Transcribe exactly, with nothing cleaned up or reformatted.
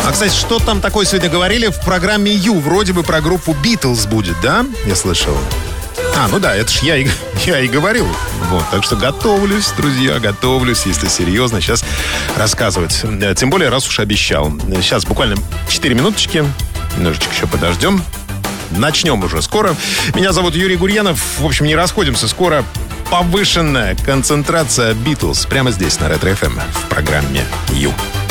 А, кстати, что там такое сегодня говорили в программе Ю? Вроде бы про группу Битлз будет, да? Я слышал. А, ну да, это ж я и, я и говорил. Вот, так что готовлюсь, друзья, готовлюсь, если серьезно, сейчас рассказывать. Тем более, раз уж обещал. Сейчас буквально четыре минуточки. Немножечко еще подождем. Начнем уже скоро. Меня зовут Юрий Гурьянов. В общем, не расходимся. Скоро повышенная концентрация Битлз. Прямо здесь, на Ретро эф эм, в программе Ю.